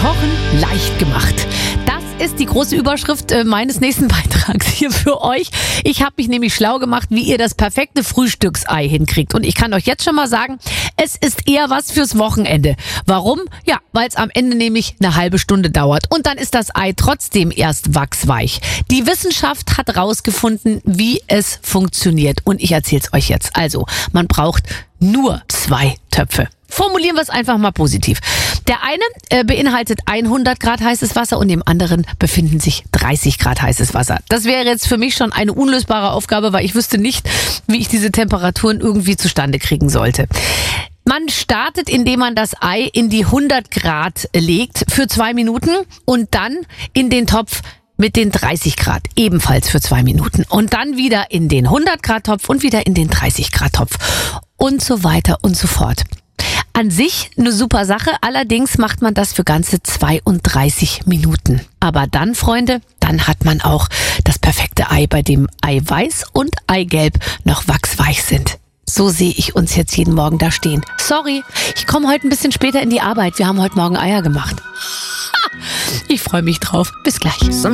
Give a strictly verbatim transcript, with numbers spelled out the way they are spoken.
Kochen leicht gemacht. Das ist die große Überschrift äh, meines nächsten Beitrags hier für euch. Ich habe mich nämlich schlau gemacht, wie ihr das perfekte Frühstücksei hinkriegt. Und ich kann euch jetzt schon mal sagen, es ist eher was fürs Wochenende. Warum? Ja, weil es am Ende nämlich eine halbe Stunde dauert. Und dann ist das Ei trotzdem erst wachsweich. Die Wissenschaft hat rausgefunden, wie es funktioniert. Und ich erzähle es euch jetzt. Also, man braucht nur zwei Töpfe. Formulieren wir es einfach mal positiv. Der eine äh, beinhaltet hundert Grad heißes Wasser und im anderen befinden sich dreißig Grad heißes Wasser. Das wäre jetzt für mich schon eine unlösbare Aufgabe, weil ich wüsste nicht, wie ich diese Temperaturen irgendwie zustande kriegen sollte. Man startet, indem man das Ei in die hundert Grad legt für zwei Minuten und dann in den Topf mit den dreißig Grad, ebenfalls für zwei Minuten. Und dann wieder in den hundert Grad Topf und wieder in den dreißig Grad Topf. Und so weiter und so fort. An sich eine super Sache, allerdings macht man das für ganze zweiunddreißig Minuten. Aber dann, Freunde, dann hat man auch das perfekte Ei, bei dem Eiweiß und Eigelb noch wachsweich sind. So sehe ich uns jetzt jeden Morgen da stehen. Sorry, ich komme heute ein bisschen später in die Arbeit. Wir haben heute Morgen Eier gemacht. Ich freue mich drauf. Bis gleich.